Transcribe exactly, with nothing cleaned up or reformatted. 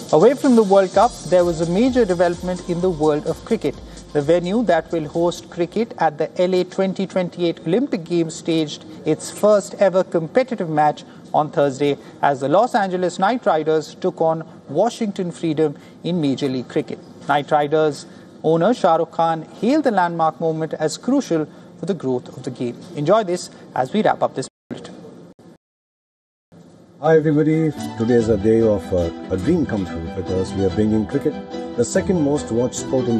Away from the World Cup, there was a major development in the world of cricket. The venue that will host cricket at the L A twenty twenty-eight Olympic Games staged its first ever competitive match on Thursday as the Los Angeles Knight Riders took on Washington Freedom in Major League Cricket. Knight Riders owner Shah Rukh Khan hailed the landmark moment as crucial for the growth of the game. Enjoy this as we wrap up this bulletin. Hi everybody, today is a day of uh, a dream come true because we are bringing cricket, the second most watched sport in the